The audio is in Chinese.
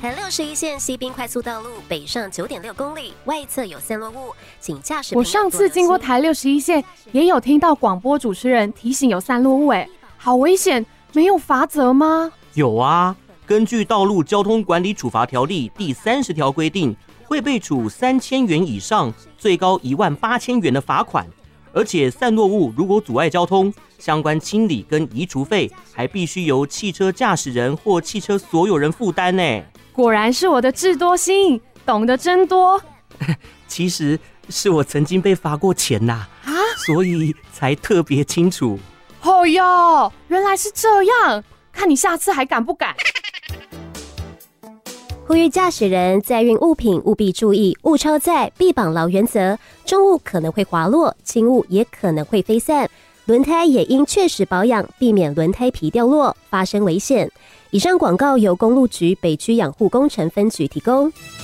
台61线西滨快速道路北上9.6公里，外侧有散落物，请驾驶。 我上次经过台61线，也有听到广播主持人提醒有散落物，好危险，没有罚则吗？ 有啊，根据《道路交通管理处罚条例》第30条规定，会被处3000元以上，最高18000元的罚款。而且散落物如果阻碍交通，相关清理跟移除费还必须由汽车驾驶人或汽车所有人负担呢。 果然是我的智多星，懂得真多。 其实是我曾经被罚过钱呐，所以才特别清楚。 哦哟，原来是这样，看你下次还敢不敢。 呼吁驾驶人载运物品务必注意物超载必绑牢原则，重物可能会滑落，轻物也可能会飞散，轮胎也应确实保养，避免轮胎皮掉落发生危险。以上广告由公路局北区养护工程分局提供。